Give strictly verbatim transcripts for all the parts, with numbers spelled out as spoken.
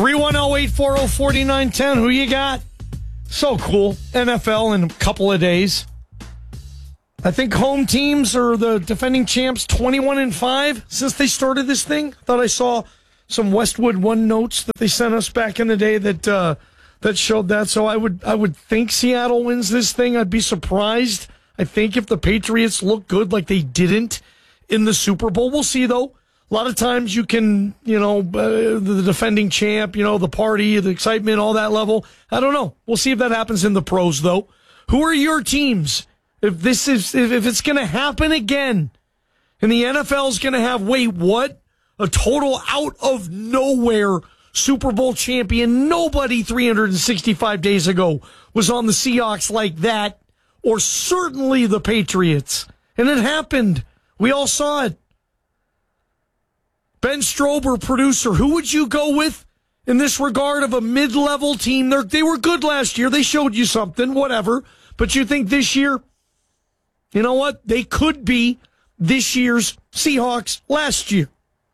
three one zero, eight four zero, four nine one zero. Who you got? So cool. N F L in a couple of days. I think home teams are the defending champs twenty-one and five since they started this thing. I thought I saw some Westwood One notes that they sent us back in the day that uh, that showed that. So I would I would think Seattle wins this thing. I'd be surprised. I think if the Patriots look good like they didn't in the Super Bowl. We'll see, though. A lot of times you can, you know, uh, the defending champ, you know, the party, the excitement, all that level. I don't know. We'll see if that happens in the pros, though. Who are your teams? If this is, if, if it's going to happen again, and the N F L is going to have, wait, what? A total out of nowhere Super Bowl champion. Nobody three hundred sixty-five days ago was on the Seahawks like that, or certainly the Patriots. And it happened. We all saw it. Ben Strober, producer, who would you go with in this regard of a mid-level team? They're, they were good last year. They showed you something, whatever. But you think this year, you know what? They could be this year's Seahawks last year.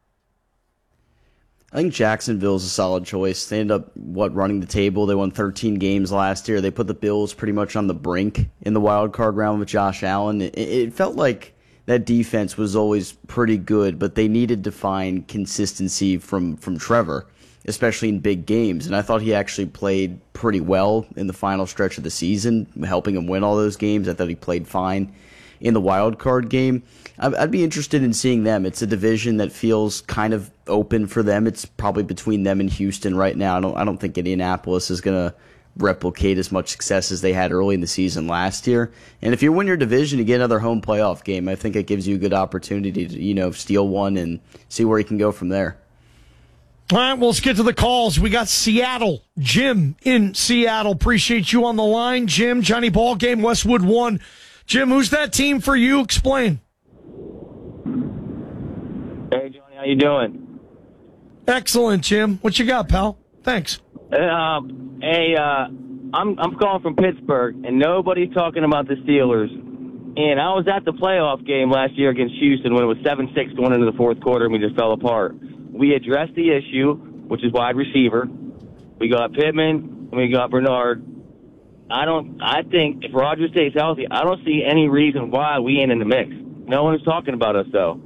I think Jacksonville's a solid choice. They ended up, what, running the table. They won thirteen games last year. They put the Bills pretty much on the brink in the wild card round with Josh Allen. It, it felt like that defense was always pretty good, but they needed to find consistency from, from Trevor, especially in big games. And I thought he actually played pretty well in the final stretch of the season, helping him win all those games. I thought he played fine in the wild card game. I'd be interested in seeing them. It's a division that feels kind of open for them. It's probably between them and Houston right now. I don't, I don't think Indianapolis is going to replicate as much success as they had early in the season last year. And if you win your division, you get another home playoff game. I think it gives you a good opportunity to, you know, steal one and see where you can go from there. All right, well, let's get to the calls. We got Seattle. Jim in Seattle. Appreciate you on the line. Jim, Johnny Ballgame, Westwood One. Jim, who's that team for you? Explain. Hey, Johnny, how you doing? Excellent, Jim. What you got, pal? Thanks. Um, hey, uh, I'm I'm calling from Pittsburgh, and nobody's talking about the Steelers. And I was at the playoff game last year against Houston when it was seven six going into the fourth quarter, and we just fell apart. We addressed the issue, which is wide receiver. We got Pittman, and we got Bernard. I don't. I think if Rodgers stays healthy, I don't see any reason why we ain't in the mix. No one is talking about us, though.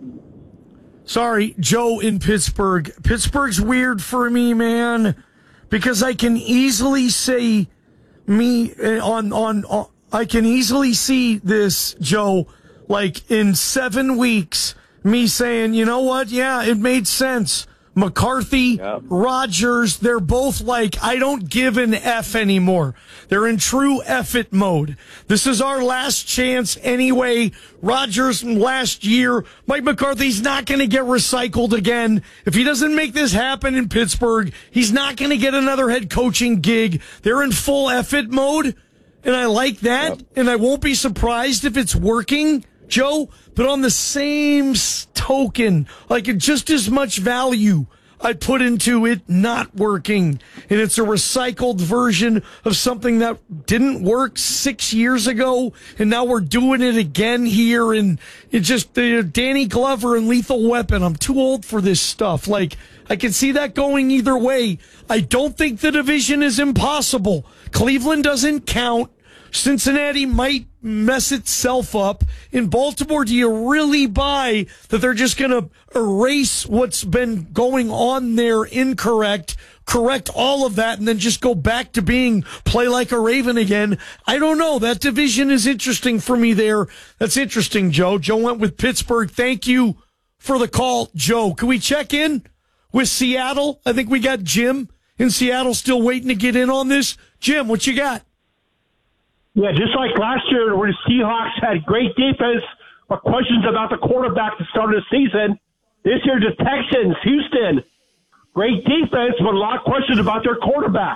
Sorry, Joe in Pittsburgh. Pittsburgh's weird for me, man, because I can easily say me on, on, on, I can easily see this, Joe, like in seven weeks, me saying, you know what? Yeah, it made sense. McCarthy, yep. Rodgers, they're both like, I don't give an F anymore. They're in true F-it mode. This is our last chance anyway. Rodgers last year, Mike McCarthy's not going to get recycled again. If he doesn't make this happen in Pittsburgh, he's not going to get another head coaching gig. They're in full F-it mode, and I like that, yep. And I won't be surprised if it's working, Joe, but on the same token, like just as much value I put into it not working. And it's a recycled version of something that didn't work six years ago, and now we're doing it again here. And it just, uh, Danny Glover and Lethal Weapon, I'm too old for this stuff. Like, I can see that going either way. I don't think the division is impossible. Cleveland doesn't count. Cincinnati might mess itself up. In Baltimore, do you really buy that they're just going to erase what's been going on there incorrect, correct all of that, and then just go back to being play like a Raven again? I don't know. That division is interesting for me there. That's interesting, Joe. Joe went with Pittsburgh. Thank you for the call, Joe. Can we check in with Seattle? I think we got Jim in Seattle still waiting to get in on this. Jim, what you got? Yeah, just like last year where the Seahawks had great defense, but questions about the quarterback to start of the season. This year, the Texans, Houston, great defense, but a lot of questions about their quarterback.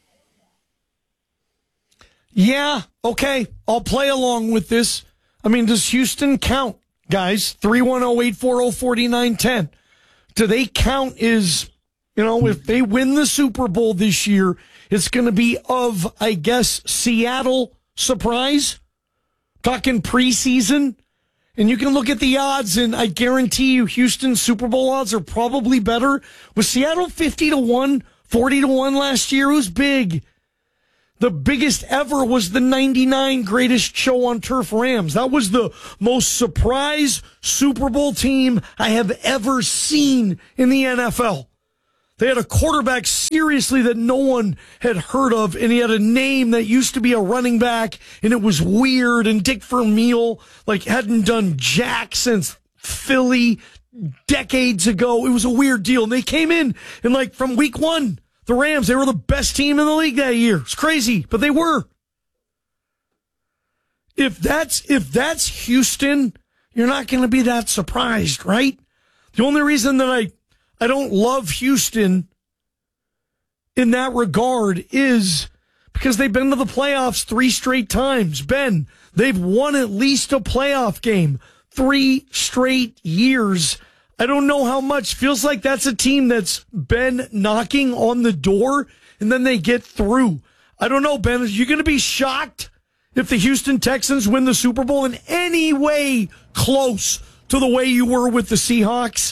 Yeah, okay, I'll play along with this. I mean, does Houston count, guys? three one zero, eight four zero, four nine one zero. Do they count as, you know, if they win the Super Bowl this year, it's going to be of, I guess, Seattle surprise? Talking preseason? And you can look at the odds, and I guarantee you Houston's Super Bowl odds are probably better. Was Seattle fifty to one forty to one last year. It was big. The biggest ever was the ninety-nine Greatest Show on Turf Rams. That was the most surprise Super Bowl team I have ever seen in the N F L. They had a quarterback, seriously, that no one had heard of, and he had a name that used to be a running back, and it was weird, and Dick Vermeil, like, hadn't done jack since Philly decades ago. It was a weird deal, and they came in, and, like, from week one, the Rams, they were the best team in the league that year. It's crazy, but they were. If that's, if that's Houston, you're not going to be that surprised, right? The only reason that I I don't love Houston in that regard is because they've been to the playoffs three straight times. Ben, they've won at least a playoff game three straight years. I don't know how much. Feels like that's a team that's been knocking on the door and then they get through. I don't know, Ben. Are you going to be shocked if the Houston Texans win the Super Bowl in any way close to the way you were with the Seahawks?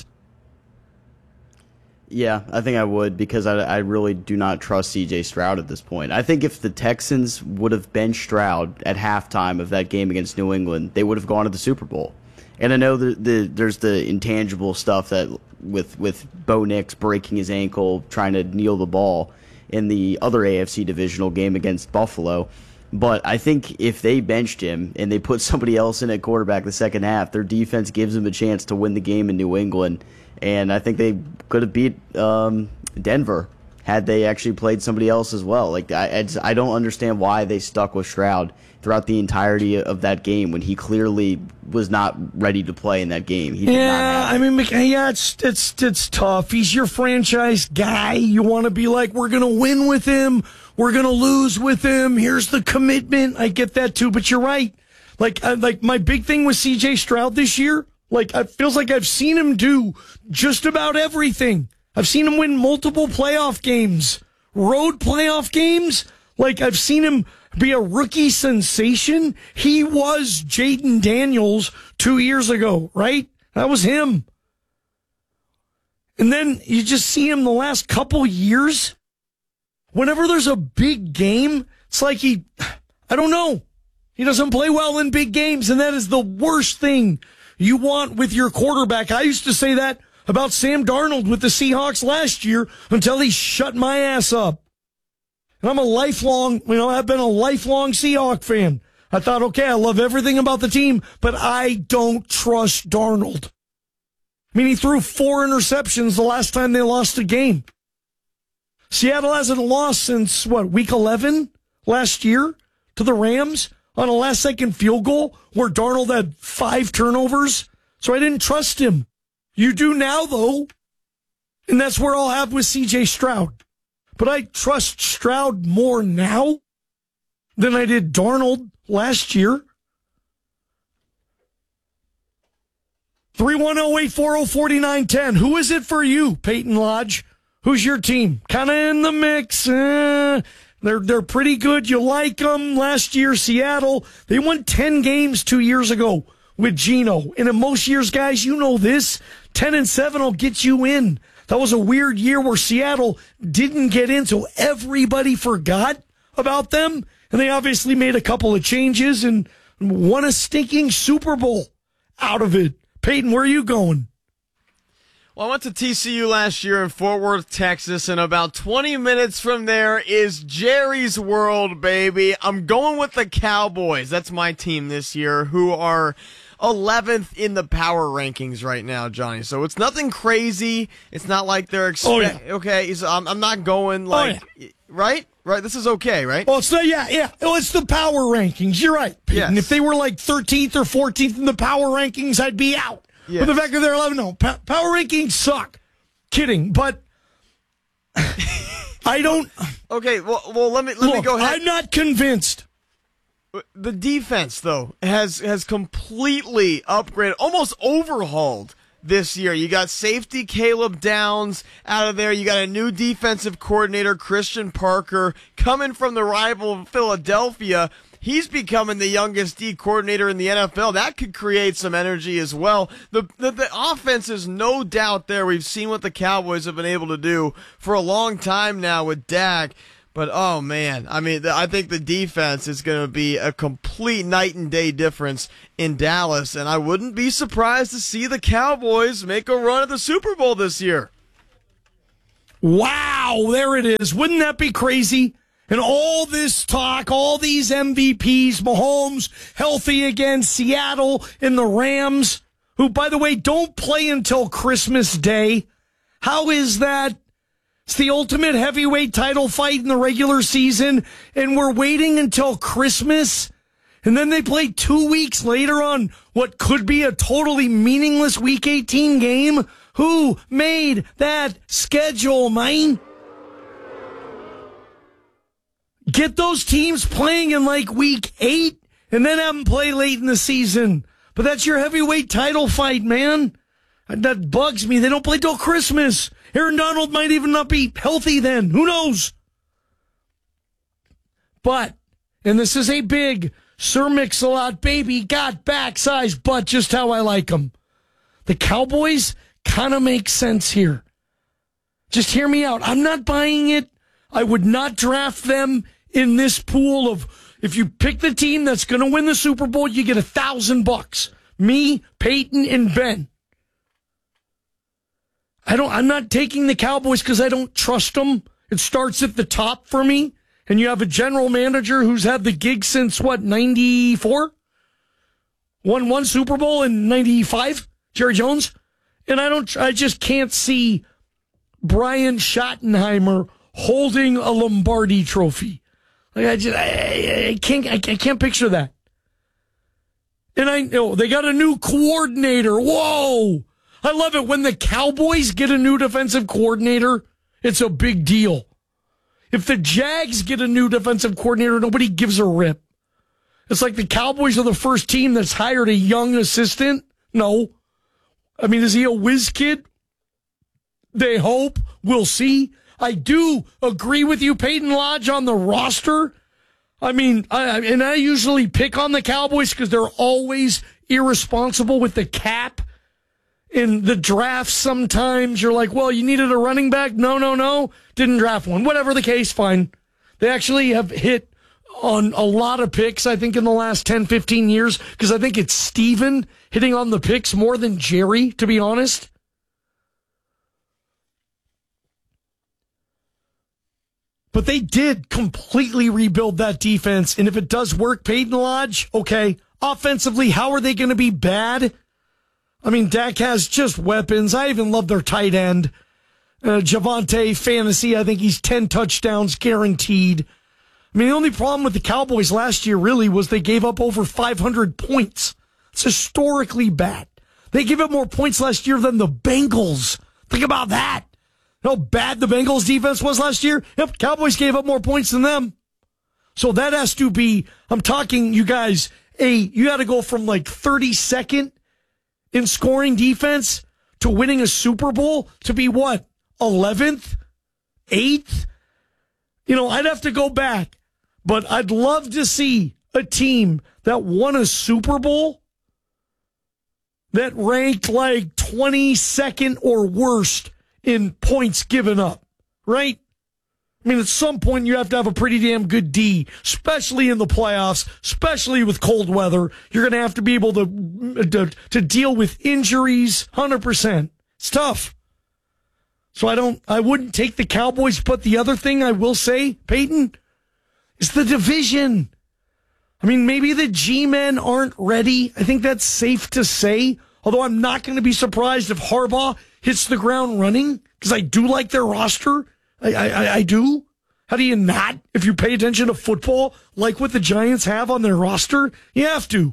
Yeah, I think I would, because I, I really do not trust C J Stroud at this point. I think if the Texans would have benched Stroud at halftime of that game against New England, they would have gone to the Super Bowl. And I know the, the there's the intangible stuff that with with Bo Nix breaking his ankle, trying to kneel the ball in the other A F C divisional game against Buffalo. But I think if they benched him and they put somebody else in at quarterback the second half, their defense gives them a chance to win the game in New England. And I think they could have beat um, Denver had they actually played somebody else as well. Like I, I, just, I don't understand why they stuck with Stroud throughout the entirety of that game when he clearly was not ready to play in that game. He did yeah, not have I mean, yeah, it's it's it's tough. He's your franchise guy. You want to be like, we're gonna win with him, we're gonna lose with him. Here's the commitment. I get that too, but you're right. Like, I, like my big thing with C J Stroud this year. Like, it feels like I've seen him do just about everything. I've seen him win multiple playoff games, road playoff games. Like, I've seen him be a rookie sensation. He was Jaden Daniels two years ago, right? That was him. And then you just see him the last couple years. Whenever there's a big game, it's like he, I don't know. He doesn't play well in big games, and that is the worst thing you want with your quarterback. I used to say that about Sam Darnold with the Seahawks last year until he shut my ass up. And I'm a lifelong, you know, I've been a lifelong Seahawk fan. I thought, okay, I love everything about the team, but I don't trust Darnold. I mean, he threw four interceptions the last time they lost a game. Seattle hasn't lost since, what, week eleven last year to the Rams on a last-second field goal where Darnold had five turnovers. So I didn't trust him. You do now, though, and that's where I'll have with C J Stroud. But I trust Stroud more now than I did Darnold last year. three one zero, eight four zero, four nine one zero. Who is it for you, Peyton Lodge? Who's your team? Kind of in the mix. Eh, they're they're pretty good. You like them. Last year, Seattle, they won ten games two years ago with Geno. And in most years, guys, you know this, ten and seven will get you in. That was a weird year where Seattle didn't get in, so everybody forgot about them. And they obviously made a couple of changes and won a stinking Super Bowl out of it. Peyton, where are you going? Well, I went to T C U last year in Fort Worth, Texas, and about twenty minutes from there is Jerry's World, baby. I'm going with the Cowboys. That's my team this year, who are eleventh in the power rankings right now, Johnny. So it's nothing crazy. It's not like they're expect- oh, yeah. okay. So I'm, I'm not going like oh, yeah. right, right. This is okay, right? Well, it's the, yeah, yeah. Well, it's the power rankings. You're right, Peyton. Yes. If they were like thirteenth or fourteenth in the power rankings, I'd be out. Yes. But the fact that they're eleven, no, pa- power rankings suck. Kidding, but I don't. Okay, well, well, let me let look, me go ahead. I'm not convinced. The defense, though, has has completely upgraded, almost overhauled this year. You got safety Caleb Downs out of there. You got a new defensive coordinator, Christian Parker, coming from the rival Philadelphia. he's becoming the youngest D coordinator in the N F L. That could create some energy as well. The, the the offense is no doubt there. We've seen what the Cowboys have been able to do for a long time now with Dak. But, oh, man, I mean, I think the defense is going to be a complete night and day difference in Dallas, and I wouldn't be surprised to see the Cowboys make a run at the Super Bowl this year. Wow, there it is. Wouldn't that be crazy? And all this talk, all these M V Ps, Mahomes healthy again, Seattle and the Rams, who, by the way, don't play until Christmas Day. How is that? It's the ultimate heavyweight title fight in the regular season, and we're waiting until Christmas. And then they play two weeks later on what could be a totally meaningless Week eighteen game. Who made that schedule, man? Get those teams playing in like Week eight, and then have them play late in the season. But that's your heavyweight title fight, man. That bugs me. They don't play till Christmas. Aaron Donald might even not be healthy then. Who knows? But, and this is a big Sir Mix-a-Lot baby, got back size butt just how I like them. The Cowboys kind of make sense here. Just hear me out. I'm not buying it. I would not draft them in this pool of, if you pick the team that's going to win the Super Bowl, you get a thousand bucks. Me, Peyton, and Ben. I don't, I'm not taking the Cowboys because I don't trust them. It starts at the top for me. And you have a general manager who's had the gig since, what, ninety-four? Won one Super Bowl in ninety-five? Jerry Jones? And I don't, I just can't see Brian Schottenheimer holding a Lombardi trophy. Like, I just, I, I can't, I, I can't picture that. And I know they got a new coordinator. Whoa! I love it when the Cowboys get a new defensive coordinator. It's a big deal. If the Jags get a new defensive coordinator, nobody gives a rip. It's like the Cowboys are the first team that's hired a young assistant. No. I mean, is he a whiz kid? They hope. We'll see. I do agree with you, Peyton Lodge, on the roster. I mean, I, and I usually pick on the Cowboys because they're always irresponsible with the cap. In the draft, sometimes you're like, well, you needed a running back? No, no, no. Didn't draft one. Whatever the case, fine. They actually have hit on a lot of picks, I think, in the last ten, fifteen years, because I think it's Steven hitting on the picks more than Jerry, to be honest. But they did completely rebuild that defense, and if it does work, Peyton Lodge, okay. Offensively, how are they going to be bad? I mean, Dak has just weapons. I even love their tight end. Uh, Javonte Fantasy, I think he's ten touchdowns guaranteed. I mean, the only problem with the Cowboys last year really was they gave up over five hundred points. It's historically bad. They gave up more points last year than the Bengals. Think about that. You know how bad the Bengals defense was last year? Yep, Cowboys gave up more points than them. So that has to be, I'm talking, you guys, a, you got to go from like thirty-second in scoring defense to winning a Super Bowl to be what? eleventh? eighth? You know, I'd have to go back, but I'd love to see a team that won a Super Bowl that ranked like twenty-second or worst in points given up, right? I mean, at some point you have to have a pretty damn good D, especially in the playoffs, especially with cold weather. You're going to have to be able to, to to deal with injuries one hundred percent. It's tough. So I don't, I wouldn't take the Cowboys, but the other thing I will say, Peyton, is the division. I mean, maybe the G-men aren't ready. I think that's safe to say, although I'm not going to be surprised if Harbaugh hits the ground running, because I do like their roster. I, I, I do. How do you not? If you pay attention to football, like what the Giants have on their roster, you have to.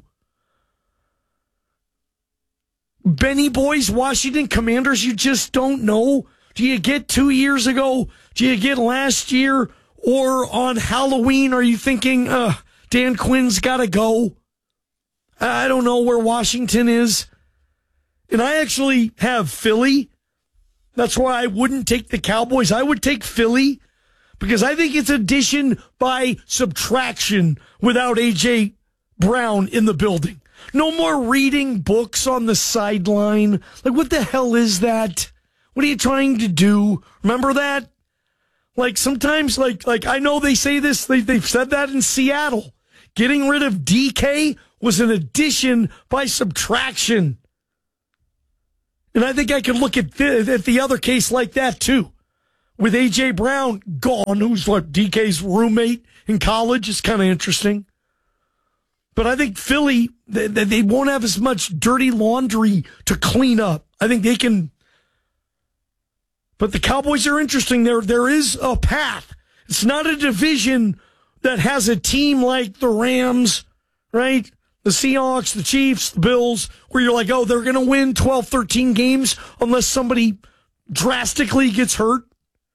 Benny Boys, Washington Commanders, you just don't know. Do you get two years ago? Do you get last year? Or on Halloween, are you thinking, uh, Dan Quinn's got to go? I don't know where Washington is. And I actually have Philly. That's why I wouldn't take the Cowboys. I would take Philly because I think it's addition by subtraction without A J Brown in the building. No more reading books on the sideline. Like, what the hell is that? What are you trying to do? Remember that? Like, sometimes, like, like I know they say this, they, they've said that in Seattle. Getting rid of D K was an addition by subtraction. And I think I could look at the, at the other case like that, too. With A J Brown gone, who's like D K's roommate in college. It's kind of interesting. But I think Philly, they, they won't have as much dirty laundry to clean up. I think they can. But the Cowboys are interesting. There, there is a path. It's not a division that has a team like the Rams, right? The Seahawks, the Chiefs, the Bills, where you're like, oh, they're going to win twelve, thirteen games unless somebody drastically gets hurt.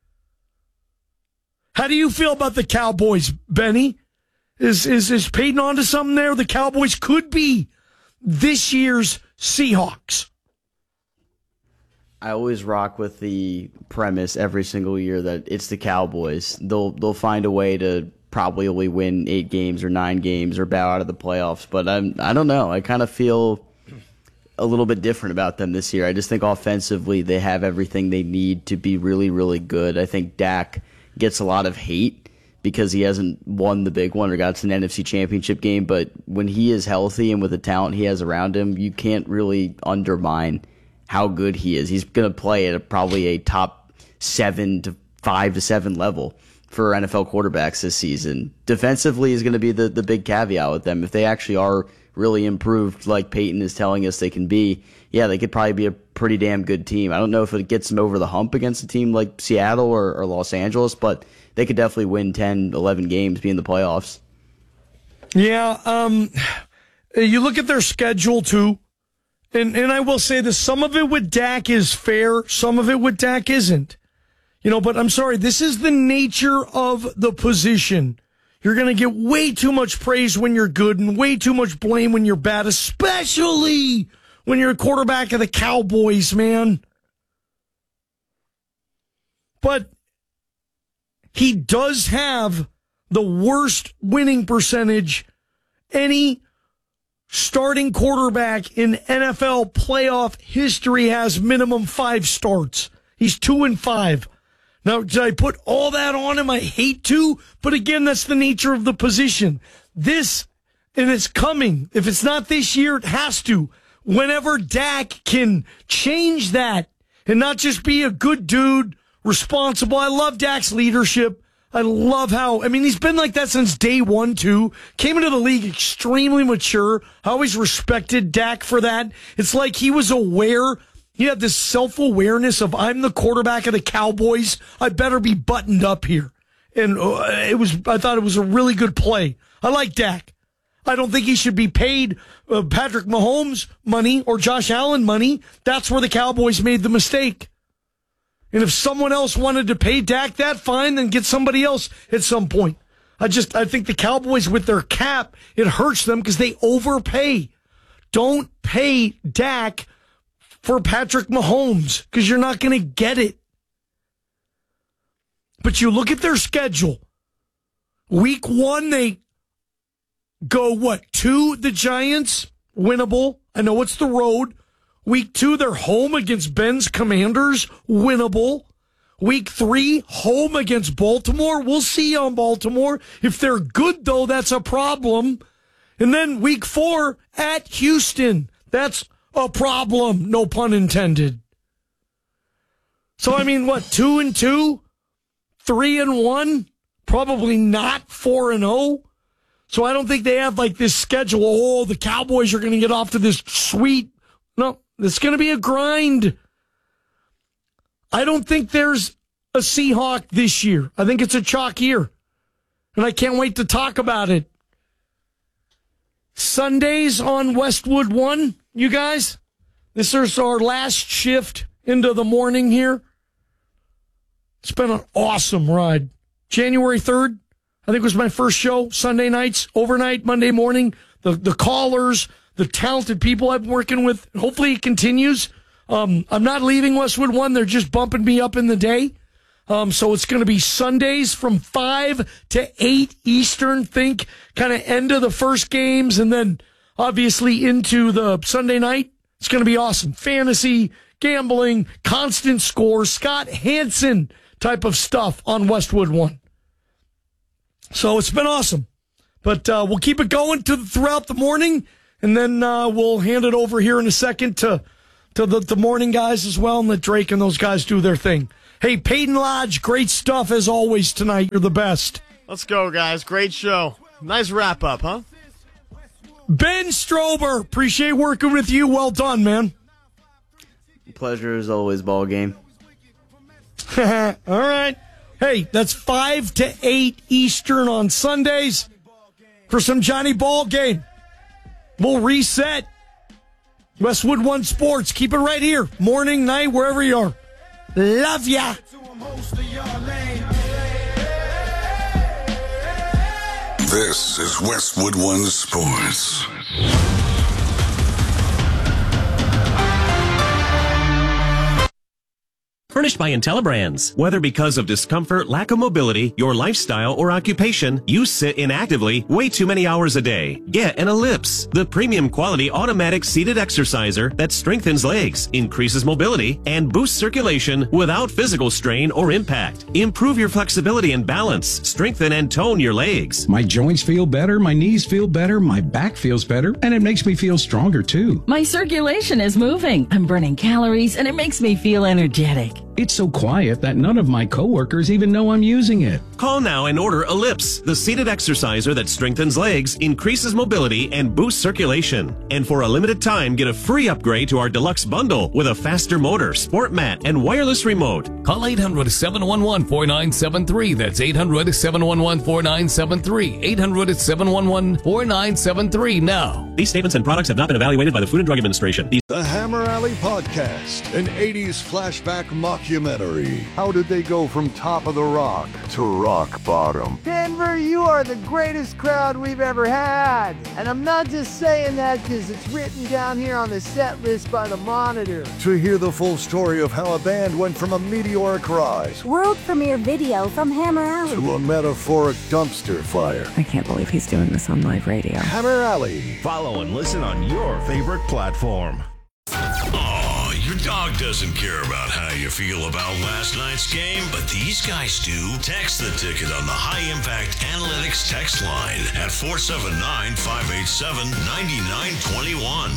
How do you feel about the Cowboys, Benny? Is is is Peyton onto something there? The Cowboys could be this year's Seahawks. I always rock with the premise every single year that it's the Cowboys. They'll they'll find a way to probably only win eight games or nine games or bow out of the playoffs. But I'm I don't know. I kind of feel a little bit different about them this year. I just think offensively they have everything they need to be really, really good. I think Dak gets a lot of hate because he hasn't won the big one or got to an N F C championship game. But when he is healthy and with the talent he has around him, you can't really undermine how good he is. He's going to play at a, probably a top seven to five to seven level for N F L quarterbacks this season. Defensively is going to be the, the big caveat with them. If they actually are really improved like Peyton is telling us they can be, yeah, they could probably be a pretty damn good team. I don't know if it gets them over the hump against a team like Seattle or, or Los Angeles, but they could definitely win ten, eleven games, be in the playoffs. Yeah, um, you look at their schedule, too, and, and I will say this, some of it with Dak is fair, some of it with Dak isn't. You know, but I'm sorry, this is the nature of the position. You're going to get way too much praise when you're good and way too much blame when you're bad, especially when you're a quarterback of the Cowboys, man. But he does have the worst winning percentage any starting quarterback in N F L playoff history has. Minimum five starts. He's two and five. Now, did I put all that on him? I hate to, but again, that's the nature of the position. This, and it's coming. If it's not this year, it has to. Whenever Dak can change that and not just be a good dude, responsible. I love Dak's leadership. I love how, I mean, he's been like that since day one, too. Came into the league extremely mature. I always respected Dak for that. It's like he was aware. He had this self-awareness of, I'm the quarterback of the Cowboys. I better be buttoned up here. And uh, it was, I thought it was a really good play. I like Dak. I don't think he should be paid uh, Patrick Mahomes money or Josh Allen money. That's where the Cowboys made the mistake. And if someone else wanted to pay Dak that, fine, then get somebody else at some point. I just, I think the Cowboys with their cap, it hurts them because they overpay. Don't pay Dak for Patrick Mahomes because you're not going to get it. But you look at their schedule. Week one, they go, what, to the Giants? Winnable. I know it's the road. Week two, they're home against Ben's Commanders. Winnable. Week three, home against Baltimore. We'll see on Baltimore. If they're good, though, that's a problem. And then week four, at Houston. That's a problem, no pun intended. So, I mean, what, two and two? Three and one? Probably not four and oh. So I don't think they have like this schedule. Oh, the Cowboys are going to get off to this sweet. No, it's going to be a grind. I don't think there's a Seahawk this year. I think it's a chalk year. And I can't wait to talk about it. Sundays on Westwood One, you guys. This is our last shift into the morning here. It's been an awesome ride. January third, I think was my first show. Sunday nights, overnight, Monday morning. The the callers, the talented people I've been working with. Hopefully it continues. Um, I'm not leaving Westwood One. They're just bumping me up in the day. Um, so it's going to be Sundays from five to eight Eastern. Think kind of end of the first games and then obviously into the Sunday night. It's going to be awesome. Fantasy, gambling, constant scores, Scott Hansen type of stuff on Westwood One. So it's been awesome. But uh, we'll keep it going to throughout the morning, and then uh, we'll hand it over here in a second to, to the, the morning guys as well, and let Drake and those guys do their thing. Hey, Peyton Lodge, great stuff as always tonight. You're the best. Let's go, guys. Great show. Nice wrap up, huh? Ben Strober, appreciate working with you. Well done, man. Pleasure as always, ball game. All right. Hey, that's five to eight Eastern on Sundays for some Johnny Ball game. We'll reset. Westwood One Sports. Keep it right here. Morning, night, wherever you are. Love ya. This is Westwood One Sports. Furnished by IntelliBrands. Whether because of discomfort, lack of mobility, your lifestyle, or occupation, you sit inactively way too many hours a day. Get an Ellipse, the premium quality automatic seated exerciser that strengthens legs, increases mobility, and boosts circulation without physical strain or impact. Improve your flexibility and balance, strengthen and tone your legs. My joints feel better, my knees feel better, my back feels better, and it makes me feel stronger too. My circulation is moving. I'm burning calories, and it makes me feel energetic. It's so quiet that none of my coworkers even know I'm using it. Call now and order Ellipse, the seated exerciser that strengthens legs, increases mobility, and boosts circulation. And for a limited time, get a free upgrade to our deluxe bundle with a faster motor, sport mat, and wireless remote. Call eight hundred, seven one one, four nine seven three. That's eight hundred, seven one one, four nine seven three. eight hundred, seven one one, four nine seven three now. These statements and products have not been evaluated by the Food and Drug Administration. These The Hammer Alley Podcast, an eighties flashback mockumentary. How did they go from top of the rock to rock bottom? Denver, you are the greatest crowd we've ever had. And I'm not just saying that because it's written down here on the set list by the Monitor. To hear the full story of how a band went from a meteoric rise, world premiere video from Hammer Alley, to a metaphoric dumpster fire. I can't believe he's doing this on live radio. Hammer Alley. Follow and listen on your favorite platform. Oh, your dog doesn't care about how you feel about last night's game, but these guys do. Text the ticket on the High Impact Analytics text line at four seven nine, five eight seven, nine nine two one.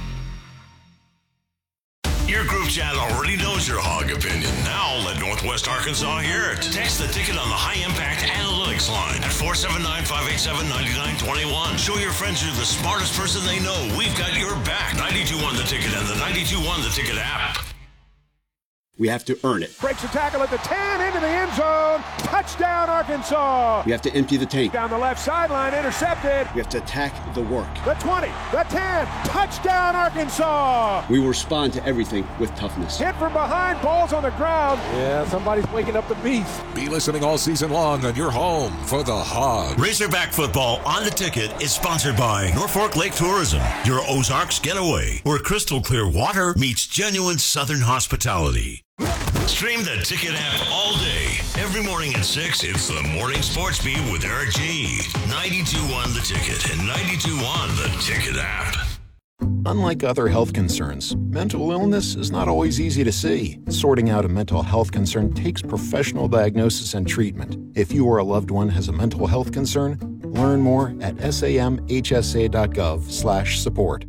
Your group chat already knows your hog opinion. Now let Northwest Arkansas hear it. Text the ticket on the High Impact Analytics line at four seven nine, five eight seven, nine nine two one. Show your friends you're the smartest person they know. We've got your back. ninety-two one The Ticket and the ninety-two one The Ticket app. We have to earn it. Breaks a tackle at the ten, into the end zone. Touchdown, Arkansas. We have to empty the tank. Down the left sideline, intercepted. We have to attack the work. The twenty, the ten, touchdown, Arkansas. We will respond to everything with toughness. Hit from behind, balls on the ground. Yeah, somebody's waking up the beast. Be listening all season long on your home for the Hogs. Razorback football on the ticket is sponsored by Norfolk Lake Tourism, your Ozarks getaway, where crystal clear water meets genuine Southern hospitality. Stream the Ticket app all day. Every morning at six, it's the Morning Sports Beat with Eric G. ninety-two one The Ticket and ninety-two one The Ticket app. Unlike other health concerns, mental illness is not always easy to see. Sorting out a mental health concern takes professional diagnosis and treatment. If you or a loved one has a mental health concern, learn more at samhsa.gov slash support.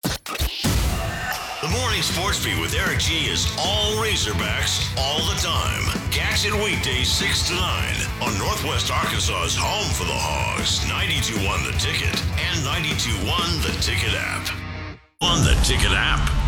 The Morning Sports Beat with Eric G is all Razorbacks all the time. Catch it weekdays six to nine on Northwest Arkansas's home for the Hogs, ninety-two one The Ticket and ninety-two one The Ticket app. On the Ticket app.